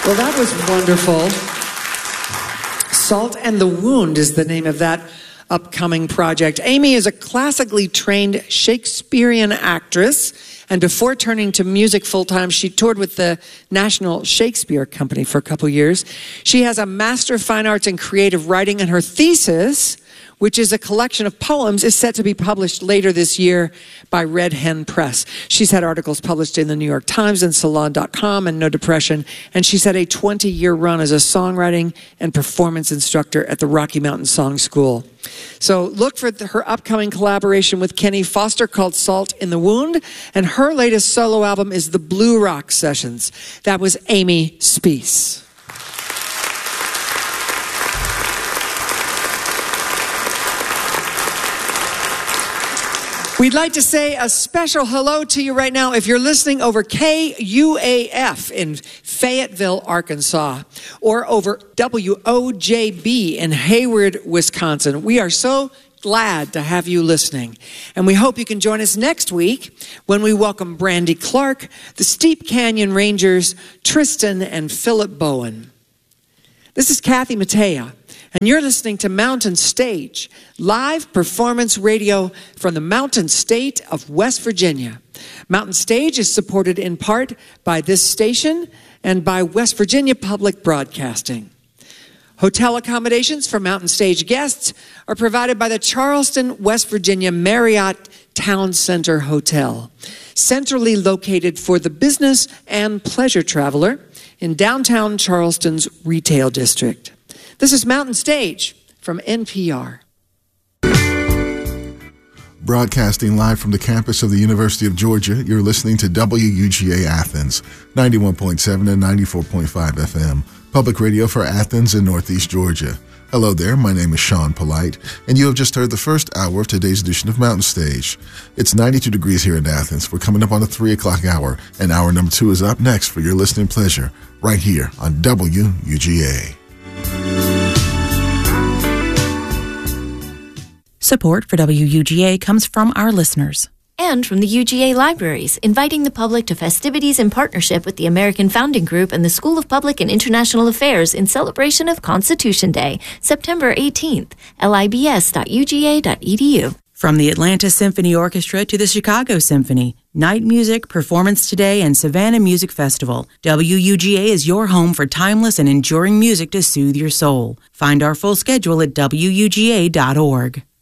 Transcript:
Well, that was wonderful. Salt and the Wound is the name of that upcoming project. Amy is a classically trained Shakespearean actress, and before turning to music full-time, she toured with the National Shakespeare Company for a couple years. She has a Master of Fine Arts in Creative Writing, and her thesis, which is a collection of poems, is set to be published later this year by Red Hen Press. She's had articles published in the New York Times and Salon.com and No Depression, and she's had a 20-year run as a songwriting and performance instructor at the Rocky Mountain Song School. So look for her upcoming collaboration with Kenny Foster called Salt in the Wound, and her latest solo album is The Blue Rock Sessions. That was Amy Speace. We'd like to say a special hello to you right now if you're listening over KUAF in Fayetteville, Arkansas, or over WOJB in Hayward, Wisconsin. We are so glad to have you listening. And we hope you can join us next week when we welcome Brandy Clark, the Steep Canyon Rangers, Tristan and Philip Bowen. This is Kathy Mattea, and you're listening to Mountain Stage, live performance radio from the Mountain State of West Virginia. Mountain Stage is supported in part by this station and by West Virginia Public Broadcasting. Hotel accommodations for Mountain Stage guests are provided by the Charleston, West Virginia Marriott Town Center Hotel, centrally located for the business and pleasure traveler in downtown Charleston's retail district. This is Mountain Stage from NPR. Broadcasting live from the campus of the University of Georgia, you're listening to WUGA Athens, 91.7 and 94.5 FM, public radio for Athens and Northeast Georgia. Hello there, my name is Sean Polite, and you have just heard the first hour of today's edition of Mountain Stage. It's 92 degrees here in Athens. We're coming up on the 3 o'clock hour, and hour number 2 is up next for your listening pleasure, right here on WUGA. Support for WUGA comes from our listeners. And from the UGA Libraries, inviting the public to festivities in partnership with the American Founding Group and the School of Public and International Affairs in celebration of Constitution Day, September 18th, libs.uga.edu. From the Atlanta Symphony Orchestra to the Chicago Symphony, Night Music, Performance Today, and Savannah Music Festival, WUGA is your home for timeless and enduring music to soothe your soul. Find our full schedule at WUGA.org.